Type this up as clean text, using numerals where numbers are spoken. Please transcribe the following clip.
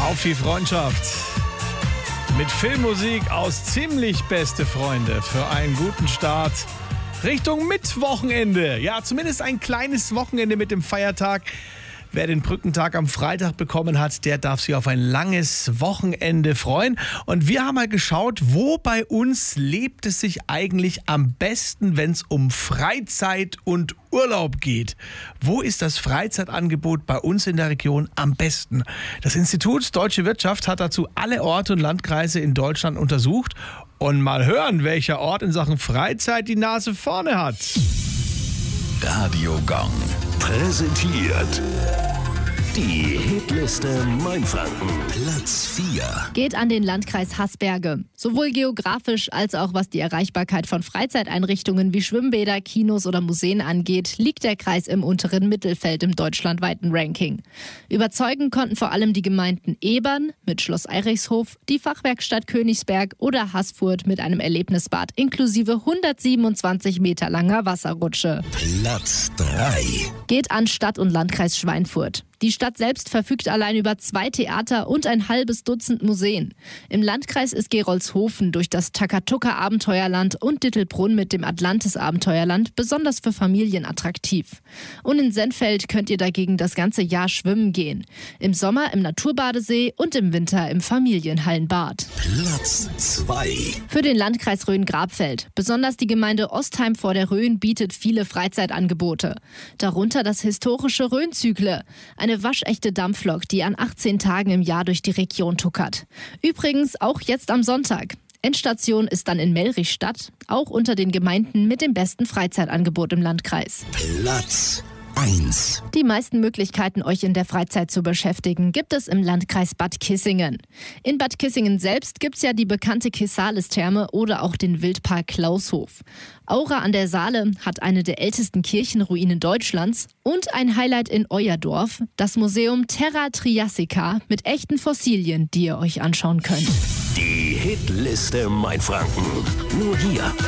Auf die Freundschaft. Mit Filmmusik aus ziemlich beste Freunde für einen guten Start Richtung Mittwochenende. Ja, zumindest ein kleines Wochenende mit dem Feiertag. Wer den Brückentag am Freitag bekommen hat, der darf sich auf ein langes Wochenende freuen. Und wir haben mal geschaut, wo bei uns lebt es sich eigentlich am besten, wenn es um Freizeit und Urlaub geht. Wo ist das Freizeitangebot bei uns in der Region am besten? Das Institut Deutsche Wirtschaft hat dazu alle Orte und Landkreise in Deutschland untersucht. Und mal hören, welcher Ort in Sachen Freizeit die Nase vorne hat. Radio Gong präsentiert die Hitliste Mainfranken. Platz 4. Geht an den Landkreis Haßberge. Sowohl geografisch als auch was die Erreichbarkeit von Freizeiteinrichtungen wie Schwimmbäder, Kinos oder Museen angeht, liegt der Kreis im unteren Mittelfeld im deutschlandweiten Ranking. Überzeugen konnten vor allem die Gemeinden Ebern mit Schloss Eirichshof, die Fachwerkstatt Königsberg oder Haßfurt mit einem Erlebnisbad inklusive 127 Meter langer Wasserrutsche. Platz 3. Geht an Stadt- und Landkreis Schweinfurt. Die Stadt selbst verfügt allein über 2 Theater und ein halbes Dutzend Museen. Im Landkreis ist Gerolzhofen durch das Takatuka-Abenteuerland und Dittelbrunn mit dem Atlantis-Abenteuerland besonders für Familien attraktiv. Und in Sennfeld könnt ihr dagegen das ganze Jahr schwimmen gehen. Im Sommer im Naturbadesee und im Winter im Familienhallenbad. Platz 2. Für den Landkreis Rhön-Grabfeld. Besonders die Gemeinde Ostheim vor der Rhön bietet viele Freizeitangebote. Darunter das historische Rhönzügle. Eine waschechte Dampflok, die an 18 Tagen im Jahr durch die Region tuckert. Übrigens auch jetzt am Sonntag. Endstation ist dann in Melrichstadt, auch unter den Gemeinden mit dem besten Freizeitangebot im Landkreis. Platz 1. Die meisten Möglichkeiten, euch in der Freizeit zu beschäftigen, gibt es im Landkreis Bad Kissingen. In Bad Kissingen selbst gibt es ja die bekannte Kissales-Therme oder auch den Wildpark Klaushof. Aura an der Saale hat eine der ältesten Kirchenruinen Deutschlands und ein Highlight in euer Dorf, das Museum Terra Triassica mit echten Fossilien, die ihr euch anschauen könnt. Die Hitliste Mainfranken. Nur hier